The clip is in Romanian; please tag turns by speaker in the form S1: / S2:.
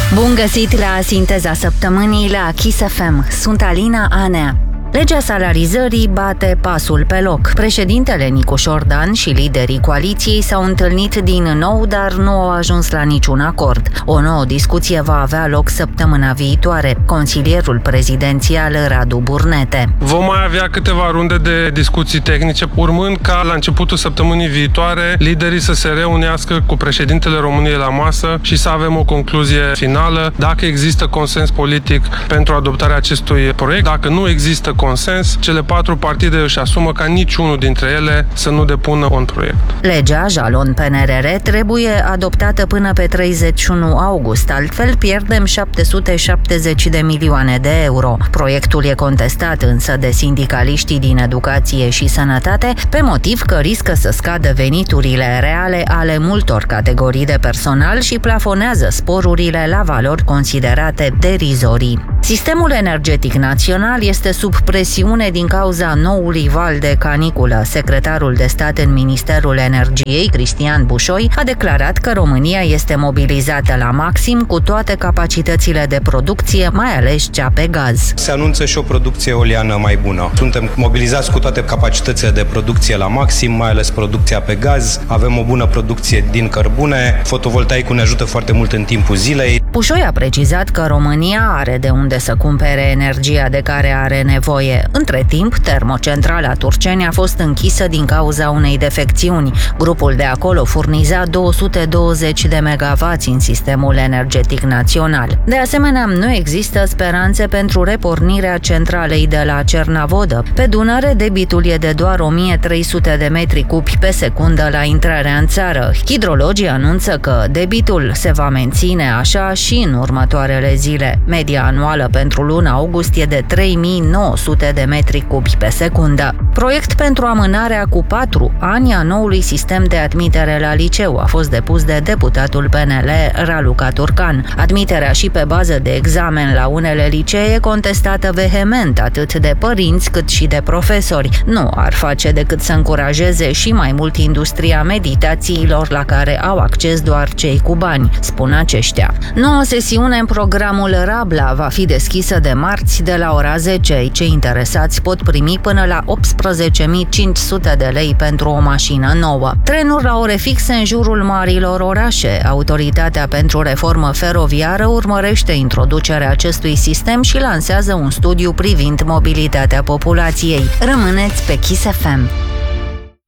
S1: Bun găsit la Sinteza Săptămânii la Kiss FM. Sunt Alina Anea. Legea salarizării bate pasul pe loc. Președintele Nicu Șordan și liderii coaliției s-au întâlnit din nou, dar nu au ajuns la niciun acord. O nouă discuție va avea loc săptămâna viitoare. Consilierul prezidențial Radu Burnete.
S2: Vom mai avea câteva runde de discuții tehnice, urmând ca la începutul săptămânii viitoare liderii să se reunească cu președintele României la masă și să avem o concluzie finală, dacă există consens politic pentru adoptarea acestui proiect. Dacă nu există consens, cele 4 partide își asumă ca niciunul dintre ele să nu depună un proiect.
S1: Legea jalon PNRR trebuie adoptată până pe 31 august, altfel pierdem 770 de milioane de euro. Proiectul e contestat însă de sindicaliștii din educație și sănătate pe motiv că riscă să scadă veniturile reale ale multor categorii de personal și plafonează sporurile la valori considerate derizorii. Sistemul energetic național este sub presiune din cauza noului val de caniculă. Secretarul de stat în Ministerul Energiei, Cristian Bușoi, a declarat că România este mobilizată la maxim cu toate capacitățile de producție, mai ales cea pe gaz.
S3: Se anunță și o producție eoliană mai bună. Suntem mobilizați cu toate capacitățile de producție la maxim, mai ales producția pe gaz. Avem o bună producție din cărbune. Fotovoltaicul ne ajută foarte mult în timpul zilei.
S1: Bușoi a precizat că România are de unde să cumpere energia de care are nevoie. Între timp, termocentrala Turceni a fost închisă din cauza unei defecțiuni. Grupul de acolo furniza 220 de megavați în sistemul energetic național. De asemenea, nu există speranțe pentru repornirea centralei de la Cernavodă. Pe Dunăre, debitul e de doar 1300 de metri cubi pe secundă la intrarea în țară. Hidrologii anunță că debitul se va menține așa și în următoarele zile. Media anuală pentru luna august e de 3900 de metri cubi pe secundă. Proiect pentru amânarea cu 4 ani a noului sistem de admitere la liceu a fost depus de deputatul PNL Raluca Turcan. Admiterea și pe bază de examen la unele licee contestată vehement atât de părinți cât și de profesori. Nu ar face decât să încurajeze și mai mult industria meditațiilor la care au acces doar cei cu bani, spun aceștia. Noua sesiune în programul Rabla va fi deschisă de marți de la ora 10. Cei interesați pot primi până la 18.500 de lei pentru o mașină nouă. Trenuri la ore fixe în jurul marilor orașe. Autoritatea pentru reformă feroviară urmărește introducerea acestui sistem și lansează un studiu privind mobilitatea populației. Rămâneți pe Kiss FM.